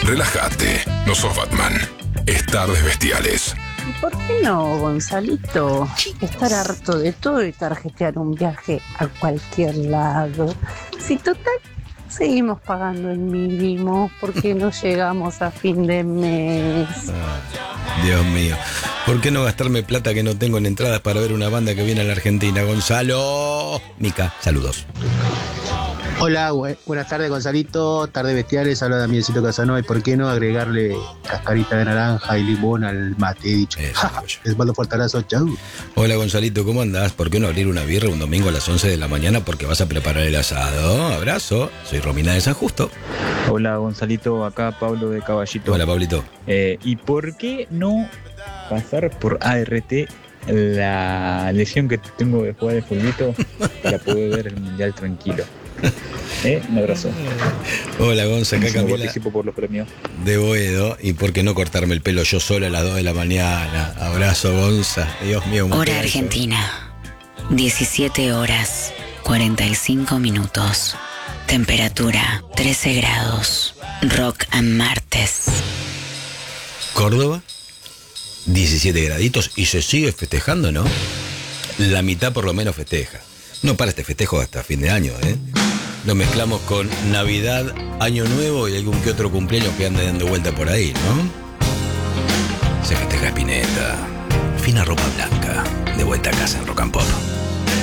Relájate, no sos Batman. Es Tardes Bestiales. ¿Y por qué no, Gonzalito? Estar harto de todo y tarjetear un viaje a cualquier lado. Si total, seguimos pagando el mínimo porque no llegamos a fin de mes. Dios mío. ¿Por qué no gastarme plata que no tengo en entradas para ver una banda que viene a la Argentina? Gonzalo. Mica, saludos. Hola, buenas tardes, Gonzalito. Tardes Bestiales, habla Damiencito Casanova. ¿Y por qué no agregarle cascarita de naranja y limón al mate? He dicho. Les mando fuerte abrazo, chau. Hola, Gonzalito, ¿cómo andás? ¿Por qué no abrir una birra un domingo a las 11 de la mañana porque vas a preparar el asado? Abrazo. Soy Romina de San Justo. Hola, Gonzalito. Acá Pablo de Caballito. Hola, Pablito. ¿Y por qué no pasar por ART la lesión que tengo de jugar de fulbito para poder ver el mundial tranquilo? Un abrazo. Hola, Gonza, acá Camila. Participo por los premios de Boedo. ¿Y por qué no cortarme el pelo yo solo a las 2 de la mañana? Abrazo, Gonza. Dios mío. Hora Argentina. 17 horas 45 minutos. Temperatura 13 grados. Rock and martes. Córdoba, 17 graditos y se sigue festejando, ¿no? La mitad por lo menos festeja. No para este festejo hasta fin de año, ¿eh? Lo mezclamos con Navidad, Año Nuevo y algún que otro cumpleaños que anda dando vuelta por ahí, ¿no? Se festeja Spinetta. Fina ropa blanca. De vuelta a casa en Rock and Pop.